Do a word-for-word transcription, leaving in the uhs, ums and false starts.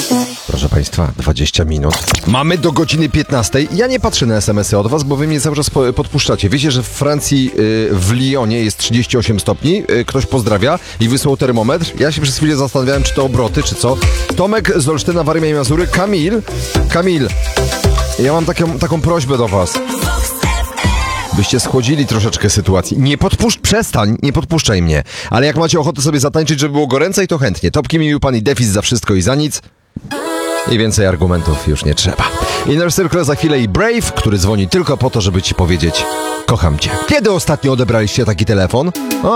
Proszę Państwa, dwadzieścia minut. Mamy do godziny piętnastej. Ja nie patrzę na es em esy od Was, bo Wy mnie cały czas po- podpuszczacie. Wiecie, że w Francji, yy, w Lyonie jest trzydzieści osiem stopni. Yy, ktoś pozdrawia i wysłał termometr. Ja się przez chwilę zastanawiałem, czy to obroty, czy co. Tomek z Olsztyna, Warmia i Mazury. Kamil, Kamil, ja mam taką, taką prośbę do Was. Byście schłodzili troszeczkę sytuacji. Nie podpuszcz, przestań, nie podpuszczaj mnie. Ale jak macie ochotę sobie zatańczyć, żeby było goręcej, to chętnie. Topki miły pan i Defis za wszystko i za nic. I więcej argumentów już nie trzeba. Inner Circle za chwilę i Brave, który dzwoni tylko po to, żeby ci powiedzieć: kocham cię. Kiedy ostatnio odebraliście taki telefon? O,